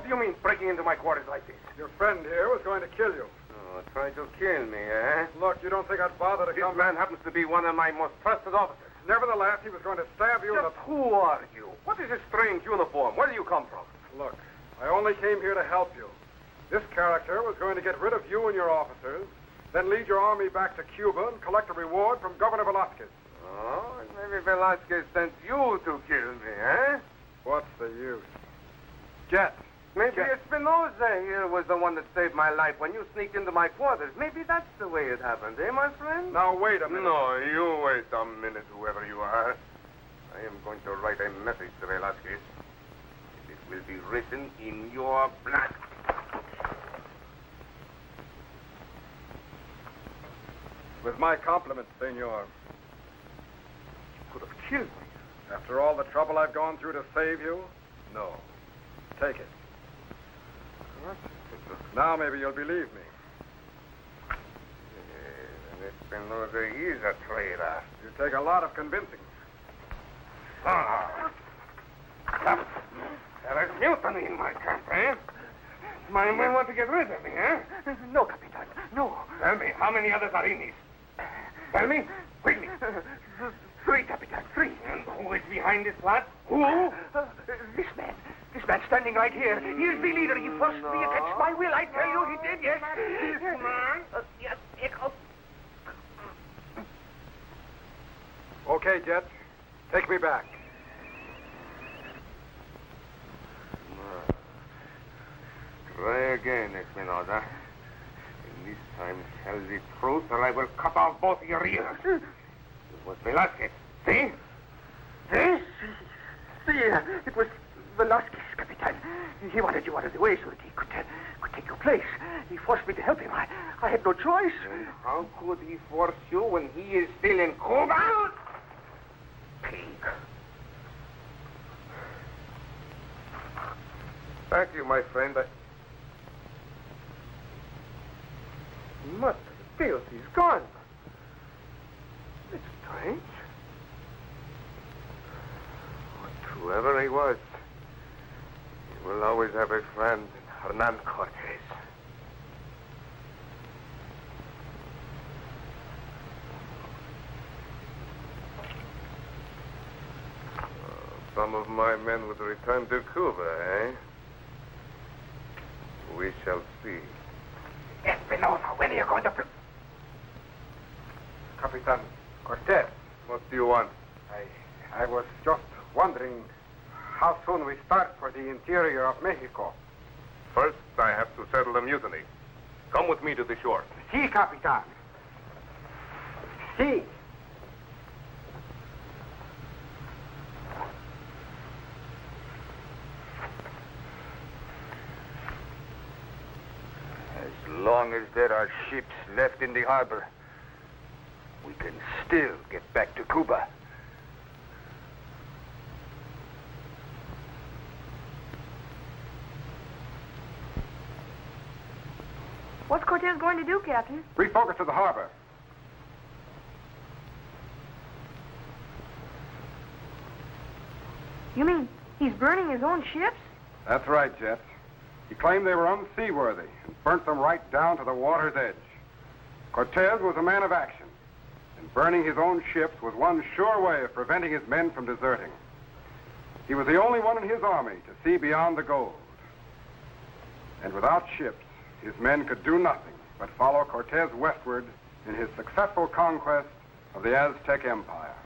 do you mean, breaking into my quarters like this? Your friend here was going to kill you. Oh, trying to kill me, eh? Look, you don't think I'd bother to This come... man happens to be one of my most trusted officers. Nevertheless, he was going to stab you Just who are you? What is this strange uniform? Where do you come from? Look, I only came here to help you. This character was going to get rid of you and your officers, then lead your army back to Cuba and collect a reward from Governor Velasquez. Oh, maybe Velasquez sent you to kill me, eh? What's the use? Jet. Maybe Espinosa here was the one that saved my life when you sneaked into my quarters. Maybe that's the way it happened, eh, my friend? Now, wait a minute. No, you wait a minute, whoever you are. I am going to write a message to Velasquez. It will be written in your blood. With my compliments, senor. You could have killed me. After all the trouble I've gone through to save you, no. Take it. What? Now maybe you'll believe me. Yes, Espinosa is a traitor. You take a lot of convincing. Ah. There is mutiny in my camp, eh? My men want to get rid of me, eh? No, Capitan, no. Tell me, how many others are in this? Tell me, quickly. 3, Capitan, 3. And who is behind this plot? Who? This man standing right here. He is the leader. He forced me against my will. I tell you, he did, yes. This man? Yes, Okay, Jet. Take me back. Try again, Espinosa. And this time tell the truth or I will cut off both your ears. It was Velasquez. See? See? See, it was Velasquez, Capitan. He wanted you out of the way so that he could take your place. He forced me to help him. I had no choice. And how could he force you when he is still in Cuba? Pig. Thank you, my friend. Must have failed. He's gone. It's strange. But whoever he was, he will always have a friend in Hernan Cortez. Some of my men would return to Cuba, eh? We shall see. Espinosa, when are you going to... Capitan Cortez, What do you want? I was just wondering how soon we start for the interior of Mexico. First, I have to settle the mutiny. Come with me to the shore. Si, Capitan. Si. As long as there are ships left in the harbor, we can still get back to Cuba. What's Cortez going to do, Captain? Refocus to the harbor. You mean he's burning his own ships? That's right, Jet. He claimed they were unseaworthy and burnt them right down to the water's edge. Cortez was a man of action, and burning his own ships was one sure way of preventing his men from deserting. He was the only one in his army to see beyond the gold. And without ships, his men could do nothing but follow Cortez westward in his successful conquest of the Aztec Empire.